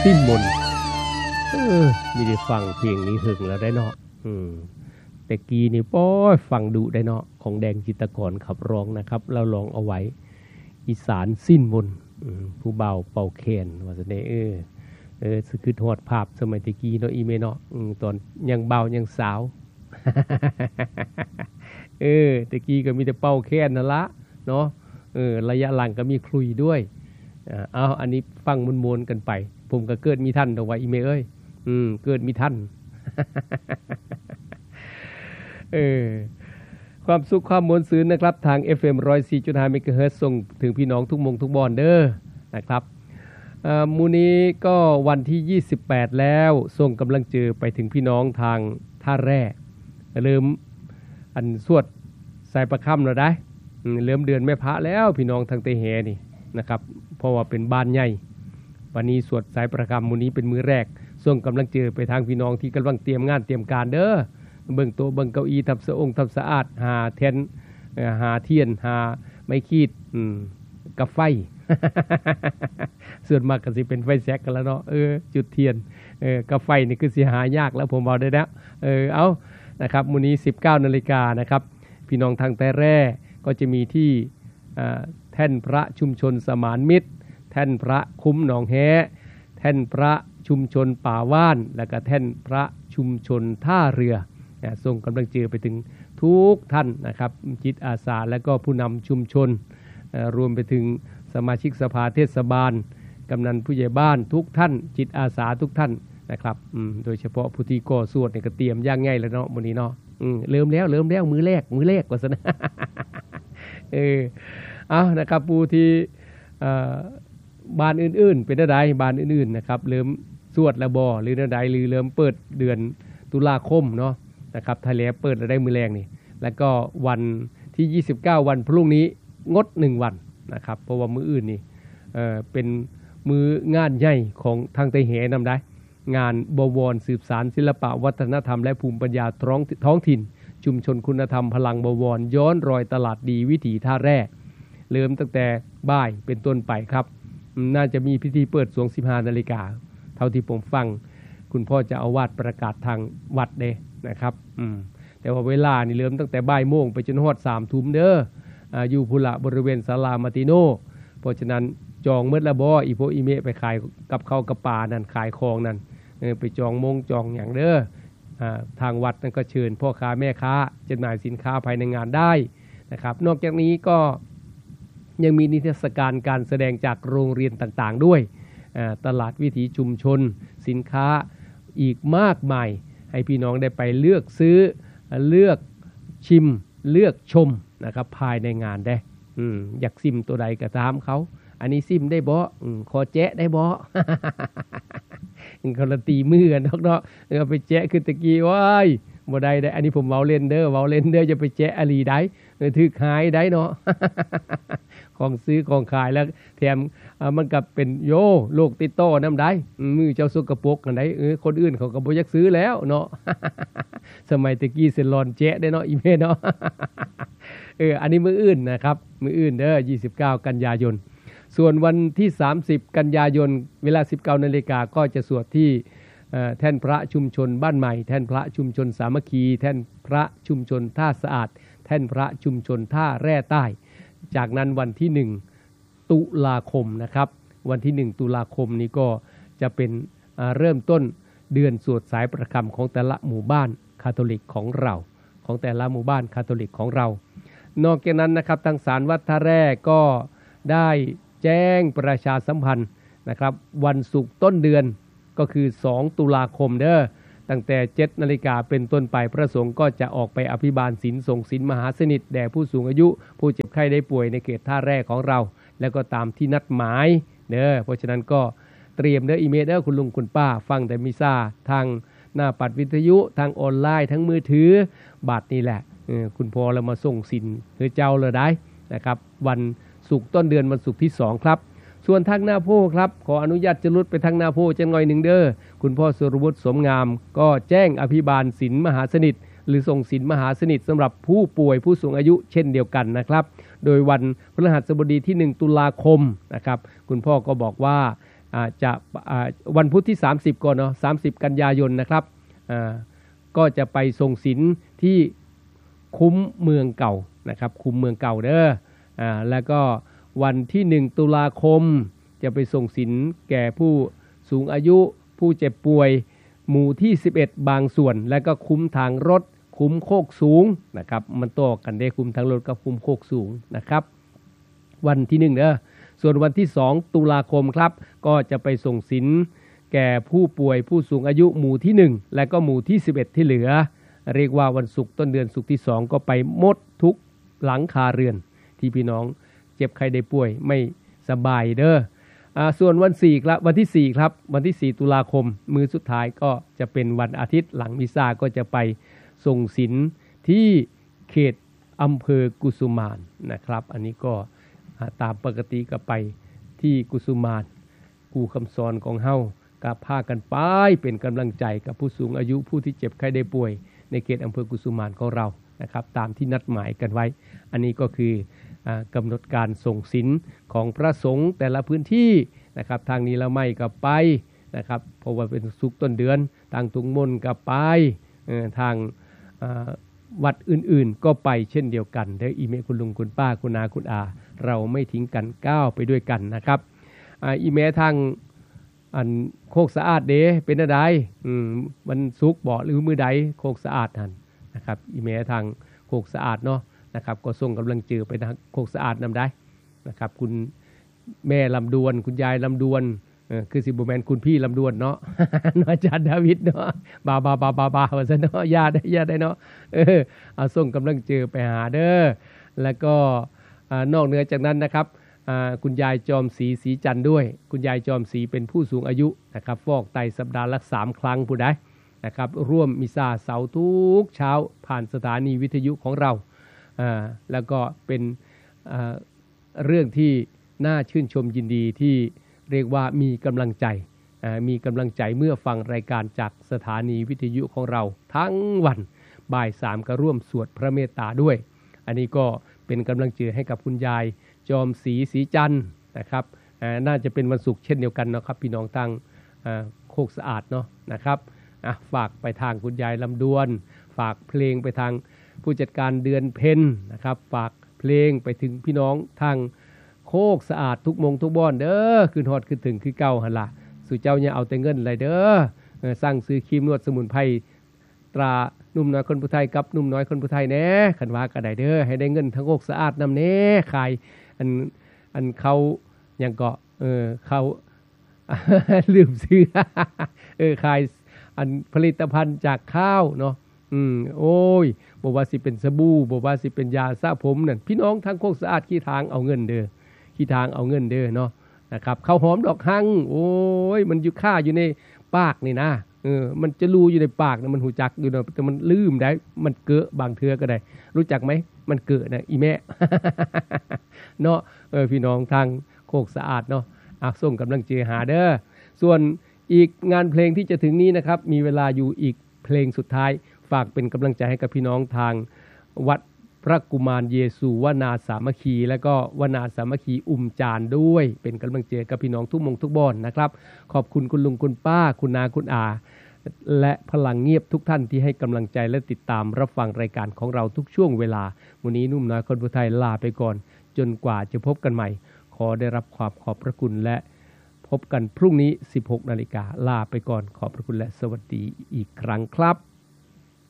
สิ้นมนมีได้ฟังเพลงนี้หึงแล้วได้เนาะแต่กี้นี่ป้อยฟังดุได้เนาะของแดงจิตรกรขับร้องนะครับเราลองเอาไว้อีสานสิ้นมนผู้เบาเป่าแคนว่าซะได้คือทอดภาพสมัยตะกี้เนาะอีเมเนาะตอนยังเบายังสาวตะกี้ก็มีแต่เป่าแคนนั่นละเนาะระยะหลังก็มีคลุยด้วยเอาอันนี้ฟังมวนๆกันไปผมก็เกิดมีท่านเอาไว้อีเมเอ้ยเกิดมีท่านความสุขความมวลซื่นนะครับทาง FM 104.5 MHz ส่งถึงพี่น้องทุกมงทุกบอนเด้อนะครับมูนี้ก็วันที่28แล้วส่งกำลังเจอไปถึงพี่น้องทางท่าแร่ลืมอันสวดสายประค่ำแล้วได้เริ่มเดือนแม่พระแล้วพี่น้องทางเตแหนี่นะครับเพราะว่าเป็นบ้านใหญ่วันนี้สวดสายประค่ำมูนี้เป็นมื้อแรกส่งกำลังเจอไปทางพี่น้องที่กำลังเตรียมงานเตรียมการเด้อเบิ่งโต๊ะเบิ่งเก้าอี้ทำสะองค์ทำสะอาดหาเทียนหาเทียนหาไม้ขีดกับไฟ ส่วนมากก็สิเป็นไฟแซกกันแล้วเนาะจุดเทียนกับไฟนี่คือสิหายากแล้วผมบอกได้แล้วเอานะครับมื้อนี้ 19:00 นนะครับพี่น้องทางแต่แร่ก็จะมีที่แท่นพระชุมชนสมานมิตรแท่นพระคุ้มหนองแฮแท่นพระชุมชนป่าว่านและก็แท่นพระชุมชนท่าเรือส่งกำลังเจอไปถึงทุกท่านนะครับจิตอาสาและก็ผู้นำชุมชนรวมไปถึงสมาชิกสภาเทศบาลกำนันผู้ใหญ่บ้านทุกท่านจิตอาสาทุกท่านนะครับโดยเฉพาะผู้ที่ก่อสวดเนี่ยก็เตรียมย่างง่ายแล้วเนาะมื้อนี้เนาะเริ่มแล้วมื้อแรกว่าซั่นเอานะครับผู้ที่บ้านอื่นๆเป็นใดบ้านอื่นๆนะครับเริ่มสวดแล้วบ่หรือใดหรือเริ่มเปิดเดือนตุลาคมเนาะนะครับทะเลเปิดแล้วได้มื้อแรงนี่แล้วก็วันที่29วันพรุ่งนี้งด1วันนะครับเพราะว่ามื้ออื่นนี่เป็นมื้องานใหญ่ของทางไตแหนำได้งานบวรสืบสานศิลปะวัฒนธรรมและภูมิปัญญาท้องถิ่นชุมชนคุณธรรมพลังบวรย้อนรอยตลาดดีวิถีท่าแร่เริ่มตั้งแต่บ่ายเป็นต้นไปครับน่าจะมีพิธีเปิดสวง 15:00 นเท่าที่ผมฟังคุณพ่อจะเอาวาดประกาศทางวัดเด้นะครับแต่ว่าเวลานี่เริ่มตั้งแต่บ่ายโมงไปจนฮอด 3 ทุ่มเด้ออยู่พุละบริเวณศาลามาติโนเพราะฉะนั้นจองมื้อละบ่อีโพอีเมไปขายกับข้าวกับปลานั่นขายของนั่นไปจองจองหยังเด้อทางวัดนั่นก็เชิญพ่อค้าแม่ค้าจำหน่ายสินค้าภายในงานได้นะครับนอกจากนี้ก็ยังมีนิทรรศการการแสดงจากโรงเรียนต่างๆด้วยตลาดวิถีชุมชนสินค้าอีกมากมายให้พี่น้องได้ไปเลือกซื้อเลือกชิมเลือกชมนะครับภายในงานได้อยากซิมตัวใดก็ตามเขาอันนี้ซิมได้บ่ขอแจ๊ะได้บ่ คนละตีมือกันเนาะเอาไปแจ๊ะคือตะกี้ว้ายบ่ได้อันนี้ผมเว้าเล่นเด้ออย่าไปแจ๊ะอลีได้ถึกหายได้เนาะ ของซื้อของขายแล้วแถมมันก็เป็นโรคติดต่อนำได้มือเจ้าสกปรกกันได้คนอื่นเขาก็บ่อยากซื้อแล้วเนาะ สมัยตะกี้เซลอนแจ๊ะได้เนาะอีเมเนาะ อันนี้มื้ออื่นนะครับมื้ออื่นเด้อ29กันยายนส่วนวันที่30กันยายนเวลา 19:00 นก็จะสวดที่แท่นพระชุมชนบ้านใหม่แท่นพระชุมชนสามัคคีแท่นพระชุมชนท่าสะอาดแท่นพระชุมชนท่าแร่ใต้จากนั้นวันที่1ตุลาคมนะครับวันที่1ตุลาคมนี้ก็จะเป็นเริ่มต้นเดือนสวดสายประคำของแต่ละหมู่บ้านคาทอลิกของเราของแต่ละหมู่บ้านคาทอลิกของเรานอกจากนั้นนะครับทางศาลวัดท่าแร่ก็ได้แจ้งประชาสัมพันธ์นะครับวันศุกร์ต้นเดือนก็คือ2ตุลาคมเด้อตั้งแต่ 7:00 นเป็นต้นไปพระสงฆ์ก็จะออกไปอภิบาลศีลส่งศีลมหาสนิทแด่ผู้สูงอายุผู้เจ็บไข้ได้ป่วยในเขตท่าแร่ของเราแล้วก็ตามที่นัดหมายเด้อเพราะฉะนั้นก็เตรียมเด้ออีเมลเด้อคุณลุงคุณป้าฟังแต่มิซ่าทางหน้าปัดวิทยุทางออนไลน์ทั้งมือถือบัตรนี่แหละคุณพ่อเรามาส่งศีลให้เจ้าเลยได้นะครับวันศุกร์ต้นเดือนวันศุกร์ที่2ครับส่วนทางหน้าโพครับขออนุญาตจะลุดไปทางหน้าโพจังหน่อยหนึ่งเด้อคุณพ่อสุรวุฒิสมงามก็แจ้งอภิบาลศีลมหาสนิทหรือส่งศีลมหาสนิทสำหรับผู้ป่วยผู้สูงอายุเช่นเดียวกันนะครับโดยวันพฤหัสบดีที่1ตุลาคมนะครับคุณพ่อก็บอกว่าจะวันพุธที่30ก่อนเนาะ30กันยายนนะครับก็จะไปทรงศีลที่คุ้มเมืองเก่านะครับคุ้มเมืองเก่าเด้อแล้วก็วันที่1ตุลาคมจะไปส่งศีลแก่ผู้สูงอายุผู้เจ็บป่วยหมู่ที่11บางส่วนและก็คุ้มทางรถคุ้มโคกสูงนะครับมันต่อกันได้คุ้มทางรถกับคุ้มโคกสูงนะครับวันที่1เด้อส่วนวันที่2ตุลาคมครับก็จะไปส่งศีลแก่ผู้ป่วยผู้สูงอายุหมู่ที่1และก็หมู่ที่11ที่เหลือเรียกว่าวันศุกร์ต้นเดือนศุกร์ที่2ก็ไปหมดทุกหลังคาเรือนที่พี่น้องเจ็บไข้ได้ป่วยไม่สบายเด้อส่วนวัน4ครับวันที่4ครับวันที่4ตุลาคมมื้อสุดท้ายก็จะเป็นวันอาทิตย์หลังมิซาก็จะไปส่งศีลที่เขตอำเภอกุสุมานนะครับอันนี้ก็ตามปกติก็ไปที่กุสุมานกูคำสอนของเฮากับพากันไปเป็นกำลังใจกับผู้สูงอายุผู้ที่เจ็บไข้ได้ป่วยในเขตอำเภอกุสุมานของเรานะครับตามที่นัดหมายกันไว้อันนี้ก็คือกำหนดการส่งศีลของพระสงฆ์แต่ละพื้นที่นะครับทางนี้ละไม่ก็ไปนะครับเพราะว่าเป็นศุกร์ต้นเดือนทางตุงมนก็ไปทางวัดอื่นๆก็ไปเช่นเดียวกันเด้ออีเมคุณลุงคุณป้าคุณนาคุณอาเราไม่ทิ้งกันก้าวไปด้วยกันนะครับอีเมทางอันโคกสะอาดเด้เป็นอะไรวันศุกร์บ่หรือมื้อใดโคกสะอาดหั่นนะครับอีเมทางโคกสะอาดเนาะนะครับก็ส่งกำลังจือไปทางโคกสะอาดนำได้นะครับคุณแม่ลำดวนคุณยายลำดวนคือสิบ่แม่นคุณพี่ลำดวนเนาะ อาจารย์ดาวิดเนาะบาว่าซั่นเนาะญาติได้เนาะเอาส่งกำลังจือไปหาเด้อแล้วก็นอกเหนือจากนั้นนะครับคุณยายจอมศรีศรีจันทร์ด้วยคุณยายจอมศรีเป็นผู้สูงอายุนะครับฟอกไตสัปดาห์ละ3ครั้งผู้ใดนะครับร่วมมิซาเสาร์ทุกเช้าผ่านสถานีวิทยุของเราแล้วก็เป็นเรื่องที่น่าชื่นชมยินดีที่เรียกว่ามีกำลังใจเมื่อฟังรายการจากสถานีวิทยุของเราทั้งวันบ่าย3ก็ร่วมสวดพระเมตตาด้วยอันนี้ก็เป็นกำลังใจให้กับคุณยายจอมศรีศรีจันทร์นะครับน่าจะเป็นวันศุกร์เช่นเดียวกันนะครับพี่น้องทางโคกสะอาดเนาะนะครับฝากไปทางคุณยายลำดวนฝากเพลงไปทางผู้จัดการเดือนเพ็ญนะครับฝากเพลงไปถึงพี่น้องทางโคกสะอาดทุกมงทุกบ้อนเด้อคืนฮอดคืนถึงคือเก่าหั่นล่ะสู่เจ้าอย่าเอาแต่เงินเลยเด้อสร้างซื้อครีมนวดสมุนไพรตรานุ่มน้อยคนผู้ไทยกับนุ่มน้อยคนผู้ไทยแน่คันว่าก็ได้เด้อให้ได้เงินทั้งโคกสะอาดนำแน่ขายอันเขายังก็เขาลืมซื้อขายอันผลิตภัณฑ์จากข้าวเนาะโอ้ยบอกว่าสิเป็นสบู่บอกว่าสิเป็นยาสระผมนั่นพี่น้องทางโคกสะอาดขี้ทางเอาเงินเด้อเนาะนะครับข้าวหอมดอกหั่งโอ้ยมันอยู่ค่าอยู่ในปากนี่นะมันจะรูอยู่ในปากนะมันหูจักอยู่นะแต่มันลืมได้มันเกอะบางเทื่อก็ได้รู้จักไหมมันเกอะนะอีแม่เนาะพี่น้องทางโคกสะอาดเนาะส่งกำลังใจหาเด้อส่วนอีกงานเพลงที่จะถึงนี้นะครับมีเวลาอยู่อีกเพลงสุดท้ายฝากเป็นกำลังใจให้กับพี่น้องทางวัดพระกุมารเยซูวนาสามัคคีและก็วนาสามัคคีจานด้วยเป็นกำลังใจกับพี่น้องทุกมงทุกบ้านนะครับขอบคุณคุณลุงคุณป้าคุณนาคุณอาและพลังเงียบทุกท่านที่ให้กำลังใจและติดตามรับฟังรายการของเราทุกช่วงเวลาวันนี้นุ่มน้อยคนผู้ไทยลาไปก่อนจนกว่าจะพบกันใหม่ขอได้รับความขอบพระคุณและพบกันพรุ่งนี้ 16 นาฬิกาลาไปก่อนขอบพระคุณและสวัสดีอีกครั้งครับ